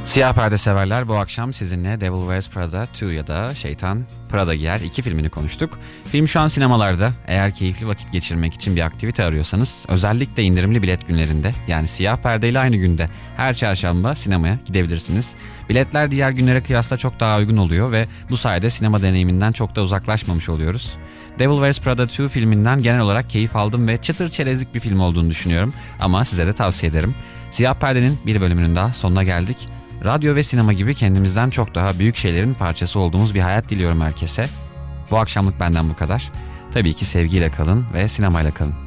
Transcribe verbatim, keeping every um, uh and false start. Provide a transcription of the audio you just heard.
Siyah perde severler, bu akşam sizinle Devil Wears Prada iki ya da Şeytan Prada Giyer iki filmini konuştuk. Film şu an sinemalarda. Eğer keyifli vakit geçirmek için bir aktivite arıyorsanız, özellikle indirimli bilet günlerinde, yani siyah perdeyle aynı günde her çarşamba sinemaya gidebilirsiniz. Biletler diğer günlere kıyasla çok daha uygun oluyor ve bu sayede sinema deneyiminden çok da uzaklaşmamış oluyoruz. Devil Wears Prada iki filminden genel olarak keyif aldım ve çıtır çerezlik bir film olduğunu düşünüyorum, ama size de tavsiye ederim. Siyah perdenin bir bölümünün daha sonuna geldik. Radyo ve sinema gibi kendimizden çok daha büyük şeylerin parçası olduğumuz bir hayat diliyorum herkese. Bu akşamlık benden bu kadar. Tabii ki sevgiyle kalın ve sinemayla kalın.